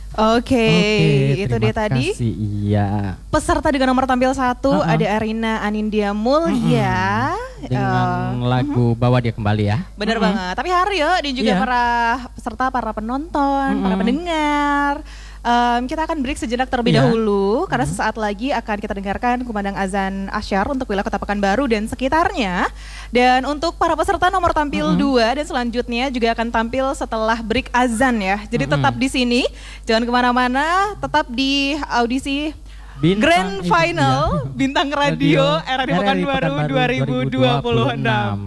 Oke, itu dia terima tadi. kasih. Iya. Peserta dengan nomor tampil 1 ada Arina Anindya Mulya. Dengan lagu Bawa Dia Kembali ya. Bener banget. Tapi Haryo dan juga Iya. para peserta, para penonton, para pendengar. Kita akan break sejenak terlebih Iya. dahulu karena sesaat lagi akan kita dengarkan kumandang azan asyar untuk wilayah Kota Pekanbaru dan sekitarnya. Dan untuk para peserta nomor tampil 2 dan selanjutnya juga akan tampil setelah break azan ya. Jadi tetap di sini, jangan kemana-mana, tetap di audisi Grand Final Bintang Radio RRI Pekanbaru 2026.